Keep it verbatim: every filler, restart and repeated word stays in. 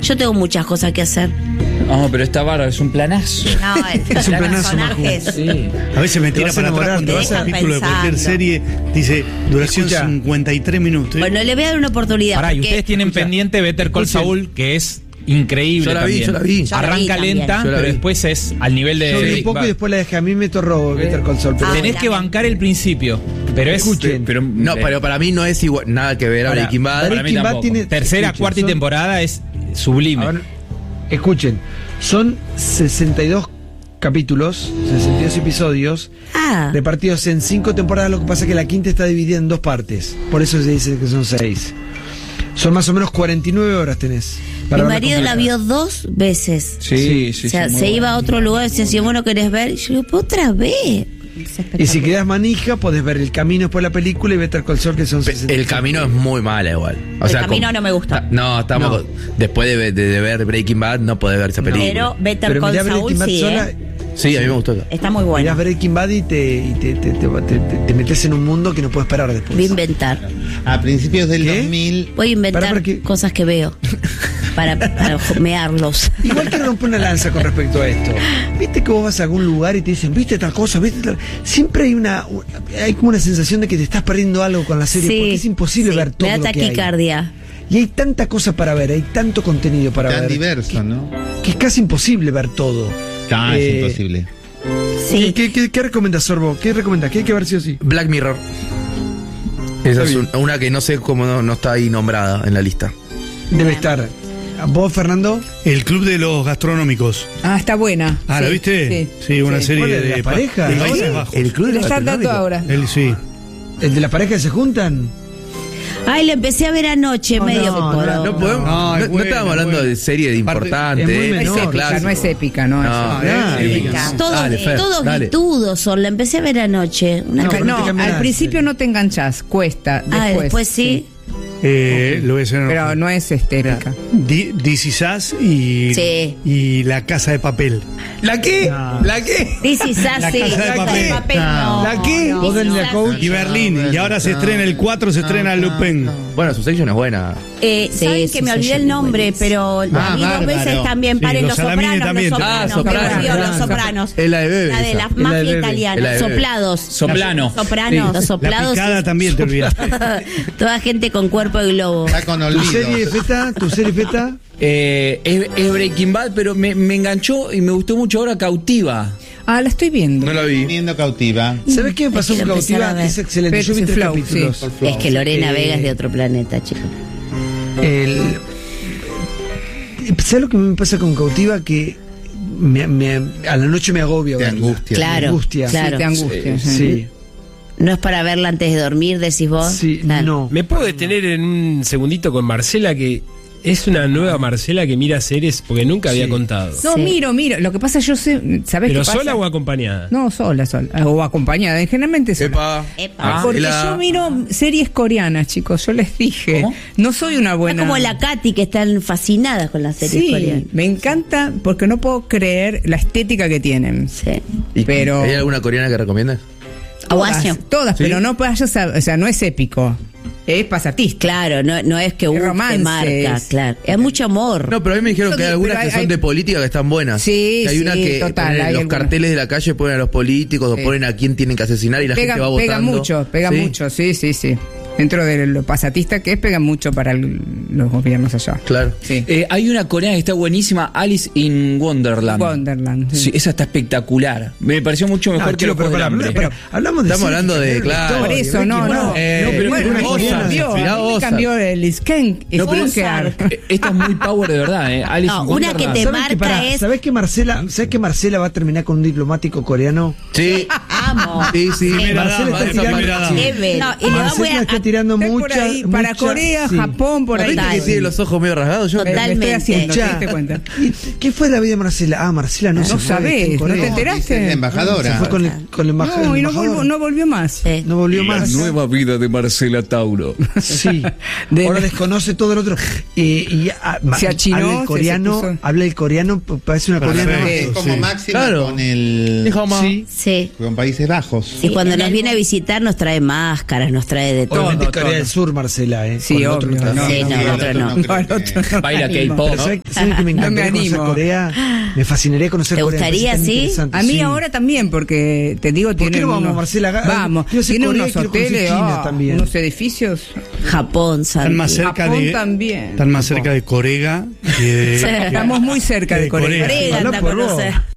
Yo tengo muchas cosas que hacer. No, pero está bárbaro, es un planazo. No, el, Es un los planazo, personajes. Sí. A veces me Te tira vas a para atrás enamorar, cuando te vas al deja capítulo de cualquier pensando. serie, dice duración Escucha. cincuenta y tres minutos. Bueno, le voy a dar una oportunidad. Pará, y porque- ustedes tienen escucha, pendiente Better Call escuchen. Saul, que es increíble. Yo la vi, también. yo la vi. Yo la vi Arranca también. lenta, Yo la pero vi. después es al nivel de. Yo vi un Breaking poco Bad. y después la dejé. A mí me torró Better Call Saul. Pero Ah, Tenés que bancar el principio. Pero es. Escuchen. Pero, No, pero para mí no es igual, nada que ver a Para- Breaking Bad. para mí Breaking Bad tampoco. tiene- Tercera, escuchen, cuarta y son- temporada es sublime. A ver, escuchen, son sesenta y dos capítulos, sesenta y dos episodios, Ah, repartidos en cinco temporadas. Lo que pasa es que la quinta está dividida en dos partes. Por eso se dice que son seis. Son más o menos cuarenta y nueve horas tenés. mi para verla marido la completa. vio dos veces. Sí, sí, O sea, sí, muy se bueno. iba a otro lugar y decía, si vos no querés ver, y yo digo, "¿Pero otra vez?" Y si quedás manija, podés ver El Camino después de la película y Better Call Saul, que son Pe- sesenta. El camino es muy mala igual. O El sea, Camino con- no me gusta. ta- No, estamos. No. Después de, de- de ver Breaking Bad, no podés ver esa película. Pero Better Pero Call mirá Saul Breaking Bad sí, sola, ¿eh? Sí, a mí me gustó. Está muy mirás bueno. Breaking Bad y te, y te, te, te, te- te- te metes en un mundo que no puedes parar después. Voy a inventar. A principios del ¿Qué? dos mil. Voy a inventar Para, para que- cosas que veo. Para, para mearlos. Igual quiero romper una lanza con respecto a esto. Viste que vos vas a algún lugar y te dicen, viste tal cosa, viste tal... Siempre hay una hay como una sensación de que te estás perdiendo algo con la serie, Sí, porque es imposible sí. ver todo Me da lo que hay. taquicardia. Y hay tanta cosa para ver, hay tanto contenido para Tan ver, diverso, ¿no? que es casi imposible ver todo. Ah, Eh, es imposible. Sí. ¿Qué, qué, qué recomendás, Sorbo? ¿Qué recomendás? ¿Qué hay que ver sí o sí? Black Mirror. Esa Está es bien. un- una que no sé cómo no, no está ahí nombrada en la lista. Debe estar. ¿Vos, Fernando? El Club de los Gastronómicos. Ah, está buena. Ah, ¿la Sí, viste? Sí. una Sí. serie ¿Cuál es, de, de la pa- pareja? de ¿El Países club? Bajos. El club La de están dando ahora. Él sí. ¿El de la pareja que se juntan? Ay, la empecé a ver anoche, No, medio no, que por no, No podemos. No, No, es no buena, estábamos es hablando buena. de serie de Parte- importante. es muy eh, menor. Es ese épica, clásico. no es épica, no. No, es- Ah, es épica. épica. Todos, Dale, Fer, todos dale. guitudos son. La empecé a ver anoche. Una No, ca- pero No, te cambia al nada, principio sí. no te enganchás, cuesta. Después, ah, después sí. Eh, Lo voy a hacer. Pero no es este, épica. Di- This Is Us y, Sí. y La Casa de Papel. ¿La qué? No. ¿La qué? This is us, La sí. Casa de La Casa Papel. de Papel, No. no. ¿La qué? no. ¿Vos This tenés is la us. coach? Y Berlín. Y ahora se estrena el cuatro, se estrena Lupin. Bueno, su sección es buena. Eh, Sí, Saben sí, que me sí, olvidé sí, el nombre, buenísimo. pero la Ah, vi dos bárbaro. veces también. Sí, Paren, los los Salamini sopranos, también. los Ah, sopranos. Sopranos. me olvidó, los Sopranos. sopranos. Es la de Bebe La de esa. la Es la mafia de Bebe. Es la italiana. de Bebe. Soplados. Soplano. Sopranos. Los La soplados. picada también te olvidaste. Toda gente con cuerpo de globo. Está con ¿Tu olvido. serie feta? ¿Tu serie feta? Eh, es, es Breaking Bad, pero me, me enganchó y me gustó mucho ahora Cautiva. Ah, la estoy viendo. No la vi. Teniendo cautiva. ¿Sabés qué me pasó Hay que con empezar a Cautiva? ver. Es excelente. Pero Yo vi es tres Flow, capítulos. sí. Es que Lorena Eh, Vega es de otro planeta, chicos. El... ¿Sabes lo que me pasa con Cautiva? Que me- me- a la noche me agobia. Te verla. angustia. Claro, Me angustia. claro. Sí, te angustia. sí. Sí, No es para verla antes de dormir, decís vos. sí, Claro. no. ¿Me puedo detener en un segundito con Marcela, que es una nueva Marcela que mira series porque nunca había Sí. contado? No, Sí. miro, miro. Lo que pasa, yo sé. ¿Sabés ¿Pero qué pasa? sola o acompañada? No, sola, sola. O acompañada. Generalmente sola. Epa. Epa. Porque la- yo miro series coreanas, chicos. Yo les dije. ¿Cómo? No soy una Es buena. como la Katy, que están fascinadas con las series Sí, coreanas. me encanta porque no puedo creer la estética que tienen. Sí. ¿Y Pero- ¿Hay alguna coreana que recomiendas? Todas, todas, ¿Sí? pero no vayas a, o sea, no es épico. Es pasatista. Claro, no, no es que uno te romances. marca, claro. Es mucho amor. No, pero a mí me dijeron Eso que hay que- algunas pero que hay- son de política que están buenas. Sí, Que hay una sí, que total, ponen hay los algunas. carteles de la calle ponen a los políticos Sí. o ponen a quién tienen que asesinar y la Pega, gente va votando. pega mucho, pega ¿Sí? mucho, sí, sí, sí. Dentro de lo pasatista que es, pega mucho para el- los gobiernos allá. Claro. Sí. Eh, hay una coreana que está buenísima, Alice in Wonderland. Wonderland. sí. Sí, esa está espectacular. Me pareció mucho mejor No, que chico, los pero, Juegos del pará, Hambre. pará, pará. Hablamos de Estamos series hablando que de- cambian la claro. historia, Por eso, Breaking no, Bad. no. Eh, no, pero pero bueno, es me Ozark, cambió, mirá a mí me Ozark. cambió el Skank. No, pero es- Eh, Esta es muy power de verdad, ¿eh? Alice No, in una que Wonderland. te ¿Sabes marca que, pará, es- ¿sabés que Marcela, ¿sabés que Marcela va a terminar con un diplomático coreano? Sí. Amo. Sí, sí. Primera Marcela dama, está esa tirando- primera sí. dama. Even. No, y le Marcela voy a- está tirando Estoy mucha, por ahí, para mucha- Corea, sí. Japón, por ahí. ¿Viste que Dale. tiene los ojos medio rasgados? Yo Me estoy Totalmente. haciendo, ¿te Ya. diste cuenta? ¿Y ¿Qué fue la vida de Marcela? Ah, Marcela no, No se fue, sabés, está en ¿no Corea. te enteraste? Es la embajadora. Se fue con el, con el embajador. No, y no embajador. volvió, no volvió más. Sí. No volvió más. vida de Marcela Tauro. Sí. De- Ahora desconoce todo el otro. Eh, y ah, ma- Se achinó, habla el se- coreano, se puso- habla el coreano, p- parece una Perfecto. coreana. Es como Sí. máxima Claro. con el Dijo, mamá. Sí. Sí. con Países Bajos. Y cuando nos viene a visitar nos trae máscaras, nos trae de todo. de todo, Corea todo. del Sur, Marcela, ¿eh? Sí, Con el otro obvio. no. No, Sí, no, no, el otro no. no, el otro no me Baila animo. K-pop. Pero ¿sabes, ¿sabes que me No me encantaría conocer animo. Corea? Me fascinaría conocer ¿Te Corea. me parece gustaría, tan sí? interesante. A mí Sí. ahora también, porque te digo, ¿Por qué tienen no vamos, unos, Marcela? Haga- Vamos, quiero hacer tienen Corea y unos quiero conocer hoteles, China ah, también. unos edificios. Japón, Están más Santi. cerca Japón de. también. Están más cerca de Corega que de. Sí. que- Estamos muy cerca que de Corea. Corea, Habla anda a por vos. conocer.